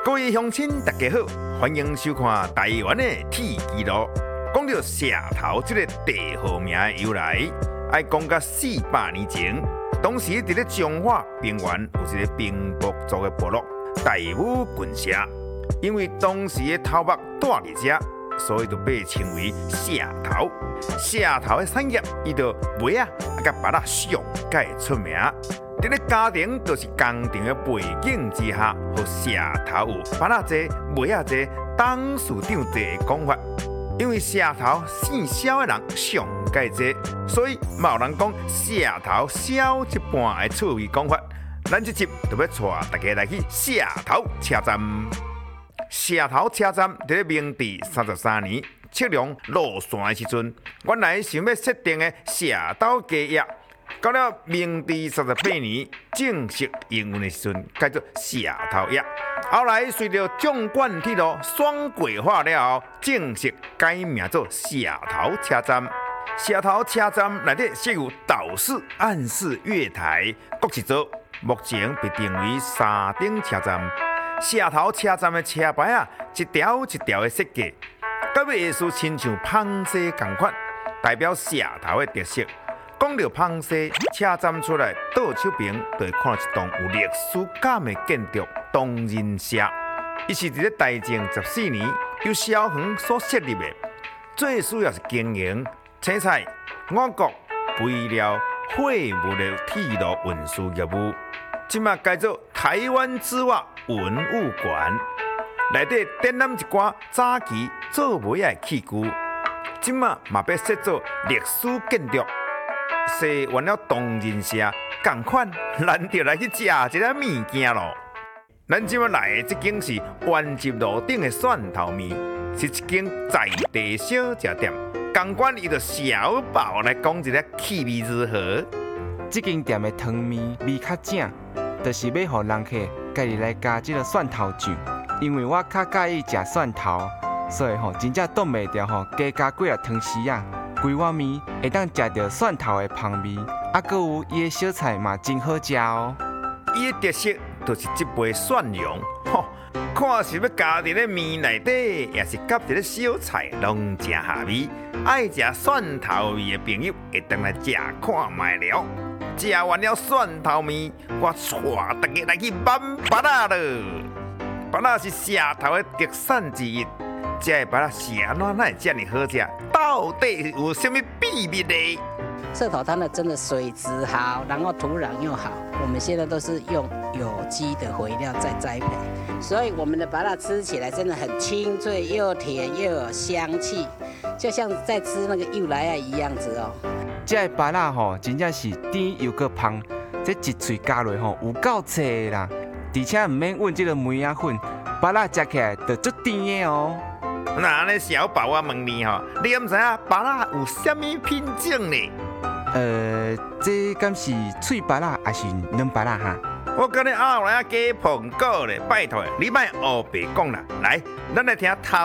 各位乡亲，大家好，欢迎收看台湾的铁纪录。讲到社头这个地号名的由来，要讲到400年前，当时伫咧彰化平原有一个平埔族的部落大武郡社，因为当时的头目住伫遮，所以就被称为社头。社头的产业，伊就麦啊，甲芭乐上界出名。伫咧家庭就是工厂的背景之下，互社头有芭乐济、麦啊济、董事长济的讲法。因为社头姓萧的人上界济，所以嘛有人讲社头萧一半的趣味讲法。咱这集就要带大家来去社头车站。社头车站伫咧明治33年测量路线的时阵，原来想要设定的社头家业，到了明治38年正式营运的时阵，改做社头业。后来随着纵贯铁路双轨化了后，正式改名做社头车站。社头车站内底设有岛式、岸式月台各一组，目前被定为3等车站。社头车站的车牌啊，一条一条的设计，甲艺术亲像芳西同款，代表社头的特色。讲到芳西，车站出来倒手边就会看到一栋有历史感的建筑——东仁社。伊是伫咧大正14年由萧煌所设立的，最主要是经营青菜、五谷、肥料、废物的铁路运输业务。即马改做台湾之外文物馆，内底展览一寡早期做煤的器具。即马嘛要设做历史建筑。说完了东仁社，同款，咱就来去食一个物件咯。咱即摆来的这间是原集路顶的蒜头面，是一间在地小食店。同款，伊就小宝来讲一个气味如何。 这间店的汤面味较正，就是要互人客家己来加这个蒜头酱。因为我较介意食蒜头，所以真正挡袂住加几啊汤匙啊。规碗面会当食到蒜头的香味，还佫有伊的小菜嘛，真好食哦。 伊的特色就是这杯蒜蓉，看是要加伫咧面内底，也是夹伫咧小菜，拢正下味。爱食蒜头味的朋友，会当来食看卖了。食完了蒜头面，我带大家来去挽芭乐了。芭乐是社头的特产之一。这芭乐是安怎会这么好食？到底有什么秘密呢？ 社头它呢真的水质好，然后土壤又好。我们现在都是用有机的肥料在栽培，所以我们的芭乐吃起来真的很清脆，又甜又有香气，就像在吃那个柚来啊一样子哦。 这芭乐真正是甜又个香，这一喙加落有够脆啦，而且唔免混这个梅仔粉，芭乐吃起来就足甜的哦。 那安尼小宝，我问你你敢知影芭乐有啥物品种呢？ 这敢是脆芭乐还是软芭乐哈？ 我跟你后来加碰过咧，拜托你莫黑白讲啦。来，咱来听头